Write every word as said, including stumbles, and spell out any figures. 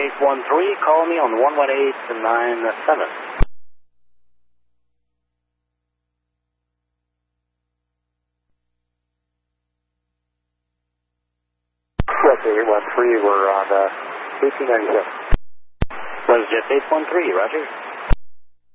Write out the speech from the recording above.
eight one three, call me on one one eight nine seven. eight one three, we're on uh, eighteen ninety-seven. WestJet eight one three, roger.